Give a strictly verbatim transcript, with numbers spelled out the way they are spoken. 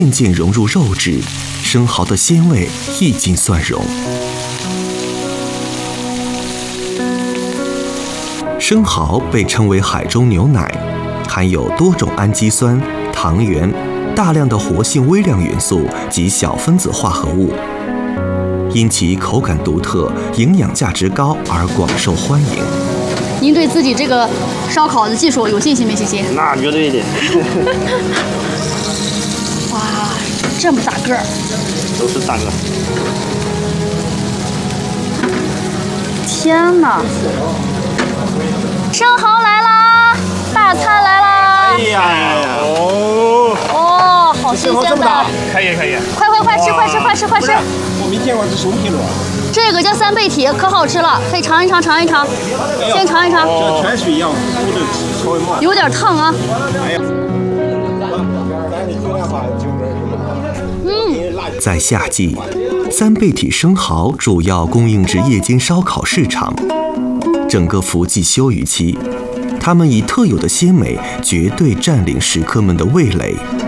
渐渐融入肉质，生蚝的鲜味一经蒜蓉。生蚝被称为海中牛奶，含有多种氨基酸、糖原、大量的活性微量元素及小分子化合物，因其口感独特、营养价值高而广受欢迎。 您对自己这个烧烤的技术有信心没信心？ 那绝对的。 哇，这么大个儿！ 都是大个。 天哪！生蚝来啦！大餐来啦！ 哎呀，哦哦，好新鲜的！ 可以可以。 快快快吃快吃快吃快吃！ 我没见过这熟皮螺。 这个叫三倍体，可好吃了，可以尝一尝尝一尝，先尝一尝。 这泉水一样，稍微冒。 有点烫啊。 哎呀。 嗯， 在夏季，三倍体生蚝主要供应至夜间烧烤市场。整个伏季休渔期，它们以特有的鲜美绝对占领食客们的味蕾。